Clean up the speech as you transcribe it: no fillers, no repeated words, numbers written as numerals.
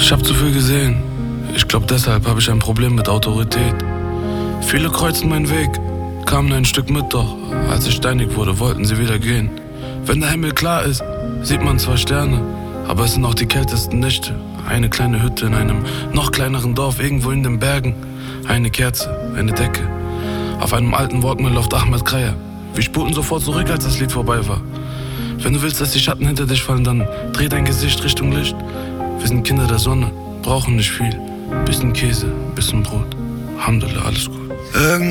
Ich hab zu viel gesehen. Ich glaub, deshalb habe ich ein Problem mit Autorität. Viele kreuzen meinen Weg, kamen ein Stück mit, doch als ich steinig wurde, wollten sie wieder gehen. Wenn der Himmel klar ist, sieht man zwar Sterne, aber es sind auch die kältesten Nächte. Eine kleine Hütte in einem noch kleineren Dorf, irgendwo in den Bergen. Eine Kerze, eine Decke. Auf einem alten Walkman läuft Ahmed Kreier. Wir spulten sofort zurück, als das Lied vorbei war. Wenn du willst, dass die Schatten hinter dich fallen, dann dreh dein Gesicht Richtung Licht. Wir sind Kinder der Sonne, brauchen nicht viel. Bisschen Käse, bisschen Brot. Alhamdulillah, alles gut.